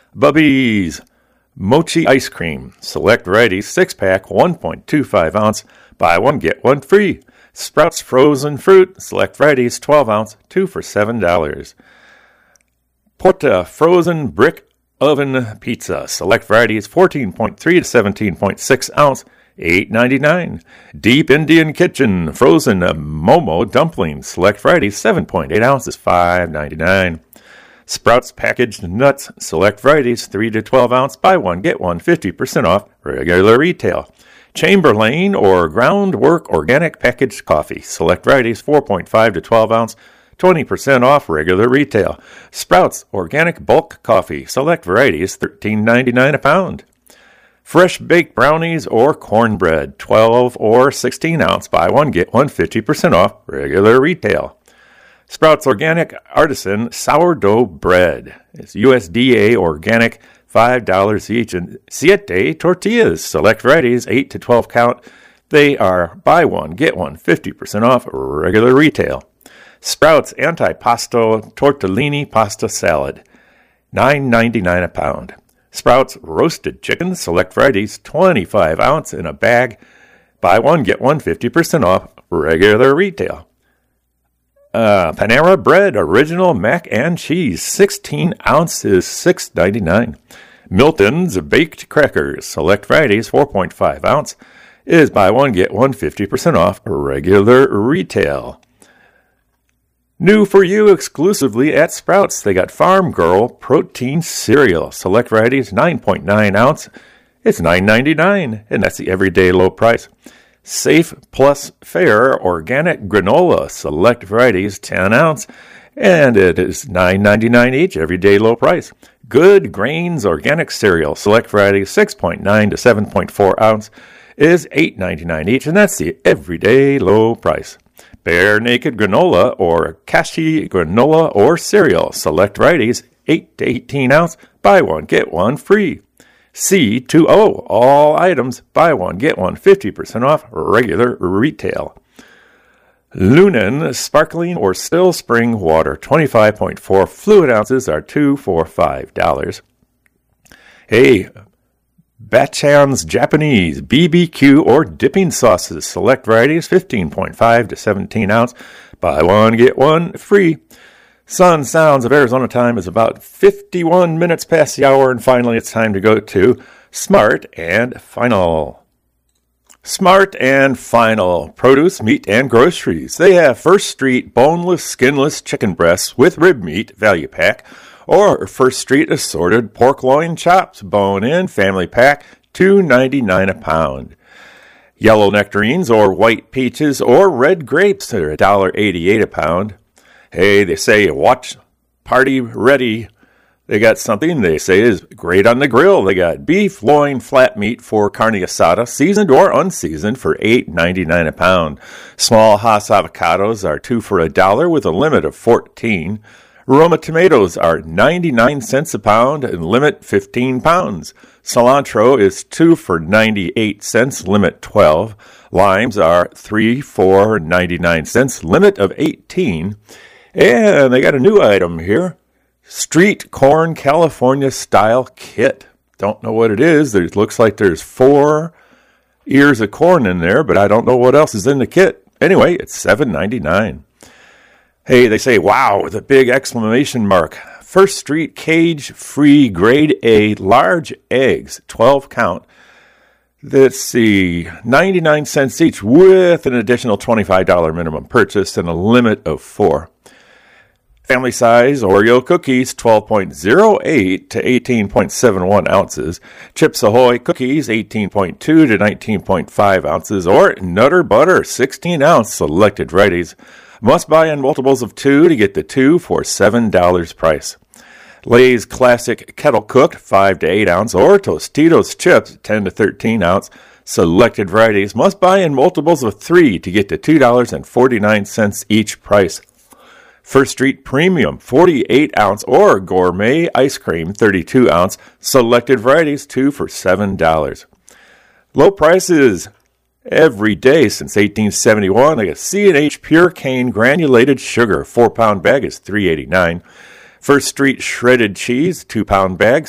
Bubby's Mochi Ice Cream, select varieties, 6-pack, 1.25 ounce, buy one, get one free. Sprouts Frozen Fruit, select varieties, 12 ounce, 2 for $7. Porta Frozen Brick Oven Pizza, select varieties, 14.3 to 17.6 ounce, $8.99. Deep Indian Kitchen Frozen Momo Dumplings, select varieties, 7.8 ounces, $5.99. Sprouts Packaged Nuts, select varieties, 3 to 12 ounce, buy one, get one, 50% off, regular retail. Chamberlain or Groundwork Organic Packaged Coffee, select varieties, 4.5 to 12 ounce, 20% off, regular retail. Sprouts Organic Bulk Coffee, select varieties, $13.99 a pound. Fresh Baked Brownies or Cornbread, 12 or 16 ounce, buy one, get one, 50% off, regular retail. Sprouts Organic Artisan Sourdough Bread. It's USDA Organic, $5 each. And Siete Tortillas, select varieties, 8 to 12 count. They are buy one, get one, 50% off, regular retail. Sprouts Antipasto Tortellini Pasta Salad, $9.99 a pound. Sprouts Roasted Chicken, select varieties, 25 ounce in a bag. Buy one, get one, 50% off, regular retail. Panera Bread Original Mac and Cheese, 16 ounces, $6.99. Milton's Baked Crackers, select varieties, 4.5 ounce, is buy one, get one, 50% off, regular retail. New for you exclusively at Sprouts, they got Farm Girl Protein Cereal, select varieties, 9.9 ounce, it's $9.99, and that's the everyday low price. Safe Plus Fair Organic Granola, select varieties, 10 ounce, and it is $9.99 each, everyday low price. Good Grains Organic Cereal, select varieties, 6.9 to 7.4 ounce, is $8.99 each, and that's the everyday low price. Bare Naked Granola or Kashi Granola or Cereal, select varieties, 8 to 18 ounce, buy one, get one free. C2O, all items, buy one, get one, 50% off, regular retail. Lunan Sparkling or Still Spring Water, 25.4 fluid ounces are 2 for $5. Hey, Bachan's Japanese BBQ or dipping sauces, select varieties, 15.5 to 17 ounce, buy one, get one free. Sun Sounds of Arizona time is about 51 minutes past the hour, and finally it's time to go to Smart and Final. Smart and Final, produce, meat, and groceries. They have First Street boneless, skinless chicken breasts with rib meat value pack, or First Street assorted pork loin chops, bone-in, family pack, $2.99 a pound. Yellow nectarines or white peaches or red grapes are $1.88 a pound. Hey, they say, watch, party ready. They got something they say is great on the grill. They got beef, loin, flat meat for carne asada, seasoned or unseasoned, for $8.99 a pound. Small Hass avocados are 2 for $1 with a limit of 14. Roma tomatoes are 99 cents a pound and limit 15 pounds. Cilantro is 2 for 98 cents, limit 12. Limes are 3 for 99 cents, limit of 18. And they got a new item here. Street Corn California Style Kit. Don't know what it is. It looks like there's 4 ears of corn in there, but I don't know what else is in the kit. Anyway, it's $7.99. Hey, they say, wow, with a big exclamation mark. First Street cage-free grade A large eggs, 12 count. Let's see, 99 cents each with an additional $25 minimum purchase and a limit of 4. Family size Oreo cookies, 12.08 to 18.71 ounces. Chips Ahoy cookies, 18.2 to 19.5 ounces. Or Nutter Butter, 16 ounce selected varieties. Must buy in multiples of 2 to get the 2 for $7 price. Lay's Classic Kettle Cooked, 5 to 8 ounce. Or Tostitos Chips, 10 to 13 ounce. Selected varieties must buy in multiples of 3 to get the $2.49 each price. First Street Premium, 48 ounce or Gourmet Ice Cream, 32 ounce. Selected varieties, 2 for $7. Low prices every day since 1871. They got C&H Pure Cane Granulated Sugar, 4-pound bag is $3.89. First Street Shredded Cheese, 2-pound bag,